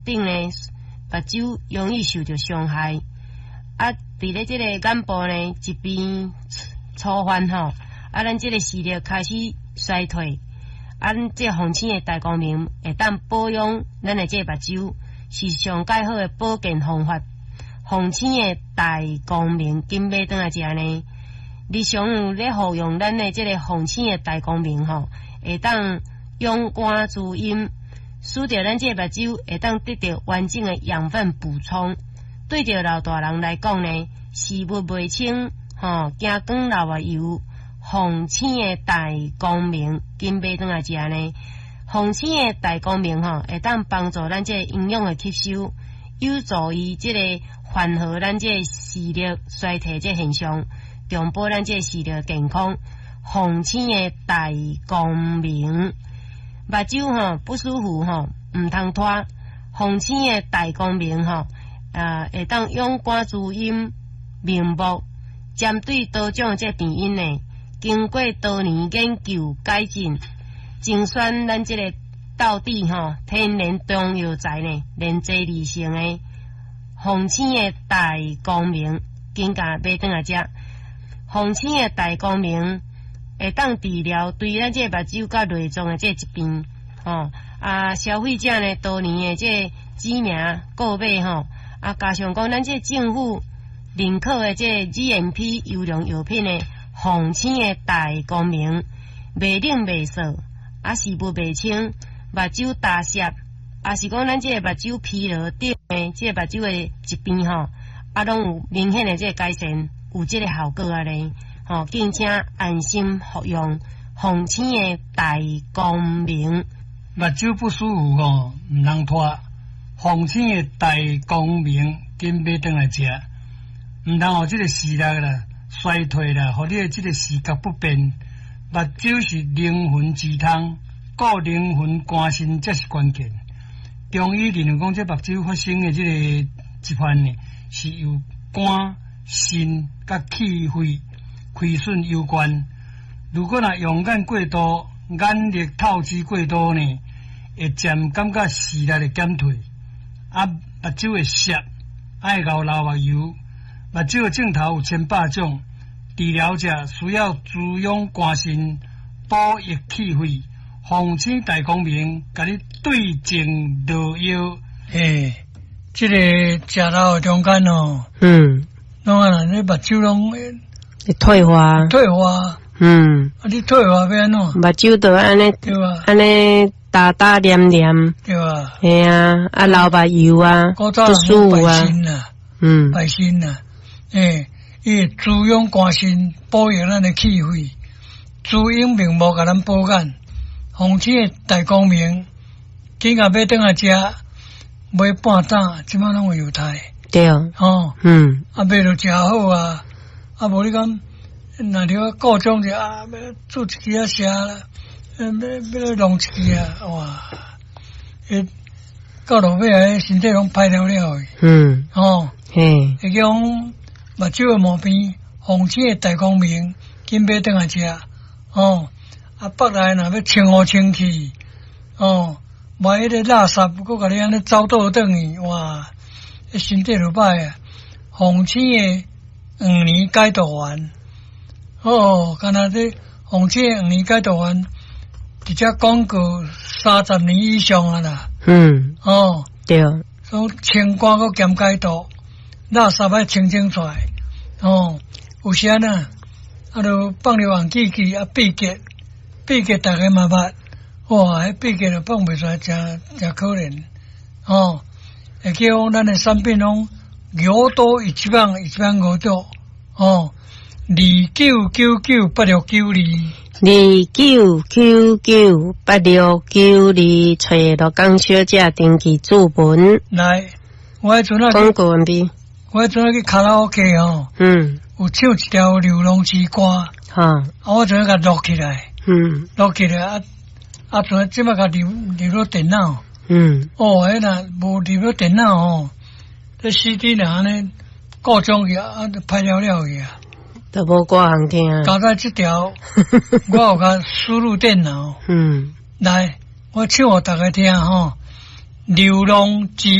顶呢，目睭容易受到伤害。啊，伫咧即个眼部呢一边粗泛吼，啊，咱即个视力开始衰退。啊，即红星的大光明会当保养咱的即个目睭，是上介好的保健方法。红星的大光明金买转来食呢，日常有咧服用咱的即个红星的大光明吼，会当养肝滋阴，使着咱即个目睭会当得到完整的养分补充。对着老大人来讲呢，视物袂清吼，惊光流啊油。红星的大光明金买转来食呢，红星的大光明吼会当帮助咱这营养的吸收，有助于这个缓和咱这视力衰退这现象，重保咱这视力健康。红星的大光明，目睭吼不舒服吼，唔通拖。红星的大光明吼，会当养肝滋阴、明目，针对多种这病因呢。经过多年研究改进，精选咱这个道地吼天然中药材呢，连接理性的红星的大光明，更加买转来食。红星的大光明会当治疗对咱这目睭甲内脏的这疾病，消费者呢多年的这知名购买吼，加上讲咱这政府认可的这 GMP 优良药品呢。红星的大光明，袂冷袂涩，视物袂清，目睭大涩，是讲咱这个目睭疲劳等的这个目睭的疾病吼，拢有明显的这个改善，有这个效果啊咧，敬请安心服用红星的大光明。 目睭不舒服吼，唔通拖，红星的大光明紧买转来食，唔通互这个视力啦。衰退啦，互你的这个视觉不便，目睭是灵魂之汤，顾灵魂肝肾才是关键。中医认为讲，这目睭发生的这个疾患呢，是由肝、肾甲气血亏损有关。如果若用眼过度、眼力透支过度呢，会渐感觉视力的减退，目睭会涩，爱流目油。目睭的镜头有千百种，治疗者需要滋养肝肾、补益气血。红星大光明，甲你对症落药。这个食到中间哦，拢啊，你目睭拢退化， 你退化要安怎？ 目睭都安尼， 对吧？ 安尼大大黏黏， 对吧？ 嘿啊，流目油啊，不舒服啊， 白心啊。伊滋养肝肾，保养咱的气血，滋养明目，甲咱保眼。红星的大光明，今仔买转来食，买半担，即摆拢有油太。 对哦， 买着食好啊，无你讲，若着顾种者要煮一支啊食啦，要弄一支啊，哇！到落尾啊，身体拢歹了了诶。会叫目睭的毛病，红星的大光明，紧买转来食。北来若要清污清气，万一个垃圾，佮甲你安尼走倒转去，哇，身体就歹啊。红星的黄连解毒丸，敢若这红星的黄连解毒丸，直接广告30年以上啊啦。 对， 所以清肝佮兼解毒。垃圾要清出来，有时呢，就放入黄记记闭结大家嘛捌，哇，迄闭结就放袂出来，真可怜，会叫咱的产品拢牛多1万5多，299982，29998692， 找罗江小姐登记注文。 来，我迄阵广告完毕。 我迄阵去卡拉 OK 有唱一条刘龙之歌，我阵甲录起来，阵即摆甲留落电脑，迄若无留落电脑这 CD 若安尼各种去歹了去啊， 都无歌通听。 交代即条，我有甲输入电脑，来，我唱互大家听流浪之